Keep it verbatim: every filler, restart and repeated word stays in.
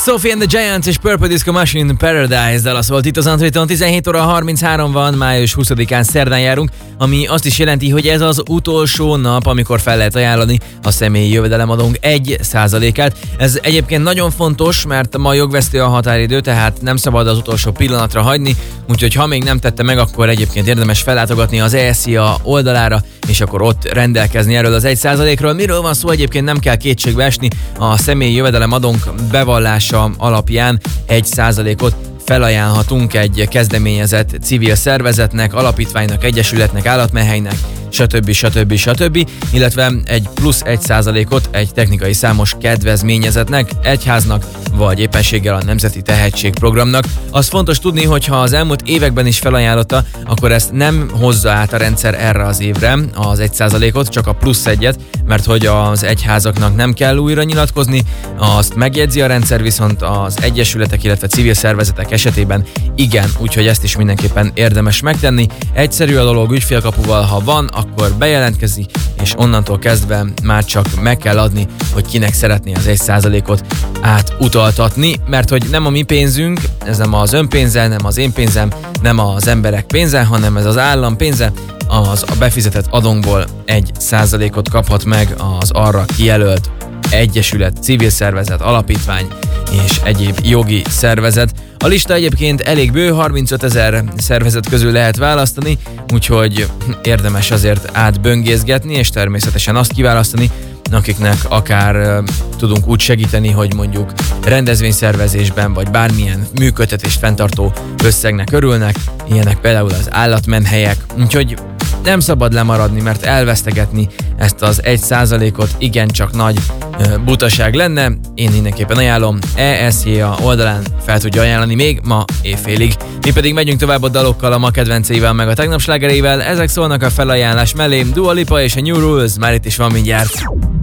Sophie and the Giants és Purple Disco Machine Paradise Dallas volt itt az Antoniton. tizenhét óra harminchárom van, május huszadikán szerdán járunk, ami azt is jelenti, hogy ez az utolsó nap, amikor fel lehet ajánlani a személyi jövedelemadónk egy százalékát. Ez egyébként nagyon fontos, mert ma jogvesztő a határidő, tehát nem szabad az utolsó pillanatra hagyni, úgyhogy ha még nem tette meg, akkor egyébként érdemes fellátogatni az e es i á oldalára, és akkor ott rendelkezni erről az egy százalékról. Miről van szó, egyébként nem kell kétségbe esni, a személyi jövedelemadónk bevallása alapján egy százalékot felajánlhatunk egy kezdeményezett civil szervezetnek, alapítványnak, egyesületnek, állatmenhelynek, stb. stb. stb. Illetve egy plusz egy százalékot egy technikai számos kedvezményezetnek, egyháznak, vagy éppenséggel a Nemzeti Tehetségprogramnak. Az fontos tudni, hogy ha az elmúlt években is felajánlotta, akkor ezt nem hozza át a rendszer erre az évre, az egy százalékot, csak a plusz egyet, mert hogy az egyházaknak nem kell újra nyilatkozni, azt megjegyzi a rendszer, viszont az egyesületek, illetve civil szervezetek esetében igen, úgyhogy ezt is mindenképpen érdemes megtenni. Egyszerű a dolog, ügyfélkapuval, ha van, akkor bejelentkezik, és onnantól kezdve már csak meg kell adni, hogy kinek szeretné az egy százalékot átutaltatni, mert hogy nem a mi pénzünk, ez nem az ön pénze, nem az én pénzem, nem az emberek pénze, hanem ez az állam pénze, az a befizetett adónkból egy százalékot kaphat meg az arra kijelölt egyesület, civil szervezet, alapítvány és egyéb jogi szervezet. A lista egyébként elég bő, harmincötezer szervezet közül lehet választani, úgyhogy érdemes azért átböngészgetni, és természetesen azt kiválasztani, akiknek akár uh, tudunk úgy segíteni, hogy mondjuk rendezvényszervezésben, vagy bármilyen működtetés fenntartó összegnek örülnek, ilyenek például az állatmenhelyek, úgyhogy nem szabad lemaradni, mert elvesztegetni ezt az egy százalékot igencsak nagy uh, butaság lenne. Én mindenképpen ajánlom, e es i á oldalán fel tudja ajánlani még ma éjfélig. Mi pedig megyünk tovább a dalokkal, a ma kedvenceivel, meg a tegnap slágereivel. Ezek szólnak a felajánlás mellé, Dua Lipa és a New Rules, már itt is van mindjárt.